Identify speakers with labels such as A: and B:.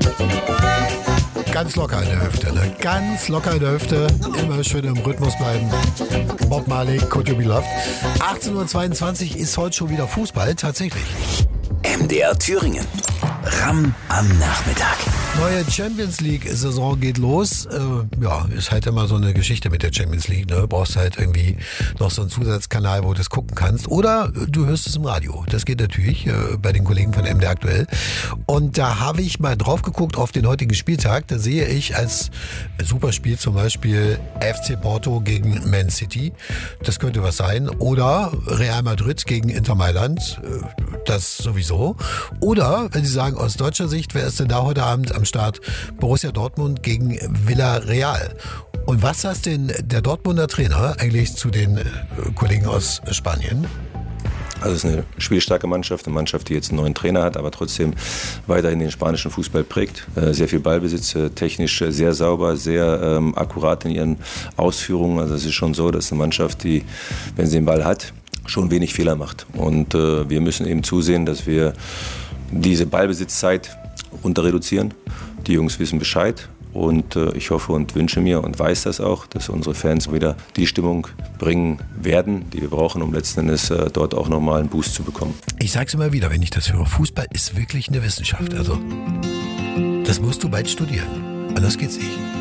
A: Ganz locker in der Hüfte, ne? Ganz locker in der Hüfte. Immer schön im Rhythmus bleiben. Bob Marley, Could You Be Loved. 18:22 Uhr ist heute schon wieder Fußball, tatsächlich.
B: MDR Thüringen. Ram am Nachmittag.
A: Neue Champions League-Saison geht los. Ist halt immer so eine Geschichte mit der Champions League. Ne? Brauchst halt irgendwie noch so einen Zusatzkanal, wo du es gucken kannst. Oder du hörst es im Radio. Das geht natürlich bei den Kollegen von MDR aktuell. Und da habe ich mal drauf geguckt auf den heutigen Spieltag. Da sehe ich als Superspiel zum Beispiel FC Porto gegen Man City. Das könnte was sein. Oder Real Madrid gegen Inter Mailand. Das sowieso. Oder, wenn Sie sagen, aus deutscher Sicht, wer ist denn da heute Abend am Start? Borussia Dortmund gegen Villarreal. Und was sagt denn der Dortmunder Trainer eigentlich zu den Kollegen aus Spanien?
C: Also es ist eine spielstarke Mannschaft, eine Mannschaft, die jetzt einen neuen Trainer hat, aber trotzdem weiterhin den spanischen Fußball prägt. Sehr viel Ballbesitz, technisch sehr sauber, sehr akkurat in ihren Ausführungen. Also es ist schon so, dass eine Mannschaft, die, wenn sie den Ball hat, schon wenig Fehler macht. Und wir müssen eben zusehen, dass wir diese Ballbesitzzeit runter reduzieren. Die Jungs wissen Bescheid und ich hoffe und wünsche mir und weiß das auch, dass unsere Fans wieder die Stimmung bringen werden, die wir brauchen, um letzten Endes dort auch nochmal einen Boost zu bekommen.
A: Ich sag's immer wieder, wenn ich das höre, Fußball ist wirklich eine Wissenschaft. Also das musst du bald studieren, anders geht's nicht.